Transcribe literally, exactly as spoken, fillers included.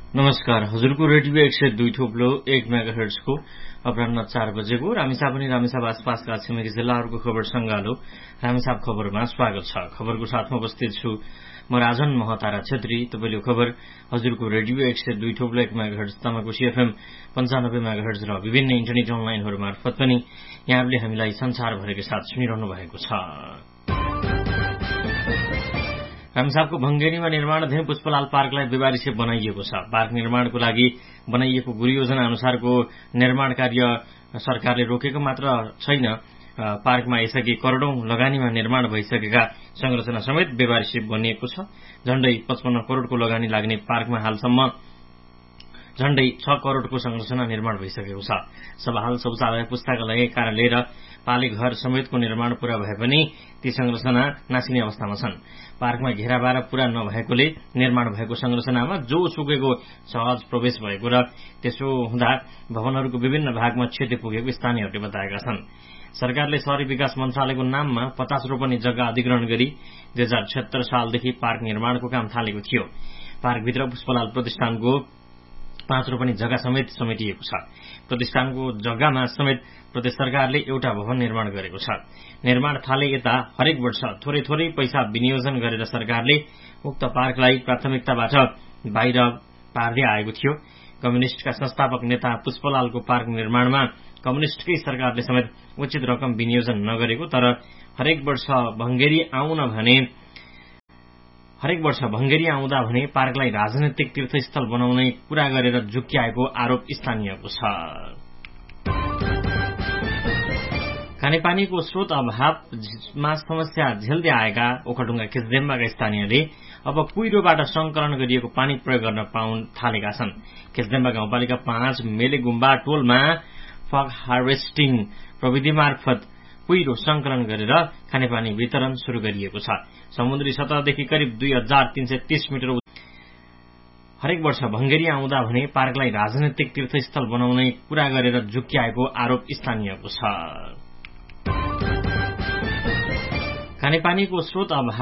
नमस्कार, हजुरको रेडियो एक सय दुई थोप्लो एक मेगाहर्ट्जको अपराह्न चार बजेको रामेछाप अनि रामेछाप आसपासका छिमेकी जिल्लाहरूको खबर संगालो रामेछाप खबरमा स्वागत छ। खबरको साथमा उपस्थित छु म राजन महतारा छेत्री। तपाईले खबर हजुरको रेडियो एक सय दुई थोप्लो एक मेगाहर्ट्ज तमाकुसी एफएम पन्चानब्बे मेगाहर्ट्ज र विभिन्न इन्टरनेट अनलाइनहरू मार्फत पनि यहाँहरूले हामीलाई संसारभरिकै साथ सुनिरहनु भएको छ। रामेछापको भंगेरीमा निर्माणाधीन पुष्पलाल पार्कलाई बेवारिसे बनाइएको छ। पार्क निर्माणको लागि बनाइएको गुरुयोजना अनुसारको निर्माण कार्य सरकारले रोकेको मात्र छैन, पार्कमा यसअघि करोड़ौं लगानीमा निर्माण भइसकेका संरचना समेत बेवारिसे बनिएको छ। झण्डै पचपन्न करोड़को लगानी लाग्ने पार्कमा हालसम्म झण्डै छ करोड़को संरचना निर्माण भइसकेको छ। सभाहाल, शौचालय, पुस्तकालय, कार्यालय र पाले घर समेतको निर्माण पूरा भए पनि ती संरचना नासिने अवस्थामा छन्। पार्कमा घेराबारा पूरा नभएकोले निर्माण भएको संरचनामा जो सुकेको सहज प्रवेश भएको र त्यसो हुँदा भवनहरूको विभिन्न भागमा क्षति पुगेको स्थानीयहरूले बताएका छन्। सरकारले शहरी विकास मन्त्रालयको नाममा पचास रोपनी जग्गा अधिग्रहण गरी दुई हजार छत्तर सालदेखि पार्क निर्माणको काम थालेको थियो। पार्कभित्र पुष्पलाल प्रतिष्ठानको पाँच रोपनी जग्गा समेत समेटिएको छ। प्रतिष्ठानको जग्गामा समेत प्रदेश सरकारले एउटा भवन निर्माण गरेको छ। निर्माण थाले यता हरेक वर्ष थोरै थोरै पैसा विनियोजन गरेर सरकारले उक्त पार्कलाई प्राथमिकताबाट बाहिर पार्दै आएको थियो। कम्युनिष्टका संस्थापक नेता पुष्पलालको पार्क निर्माणमा कम्युनिष्टकै सरकारले समेत उचित रकम विनियोजन नगरेको, तर हरेक वर्ष भंगेरी आउन भने हरेक वर्ष भंगेरी आउँदा भने पार्कलाई राजनैतिक तीर्थस्थल बनाउने कुरा गरेर झुक्क्याएको आरोप स्थानीयको छ। खानेपानीको स्रोत अभावमा समस्या झेल्दै आएका ओखलढुङ्गा खिचदेम्बाका स्थानीयले अब कुहिरोबाट संकलन गरिएको पानी प्रयोग गर्न पाउन थालेका छन्। खिचदेम्बा गाउँपालिका पाँच मेलेगुम्बा टोलमा फग हार्वेस्टिङ प्रविधि मार्फत कुहिरो संकलन गरेर खानेपानी वितरण शुरू गरिएको छ। समुद्री सतहदेखि करिब दुई हजार तीन सय तीस मिटर हरेक वर्ष भंगेरी आउँदा भने पार्कलाई राजनैतिक तीर्थस्थल बनाउने कुरा गरेर झुक्क्याएको आरोप स्थानीयको छ। खानेपानीको स्रोत अभाव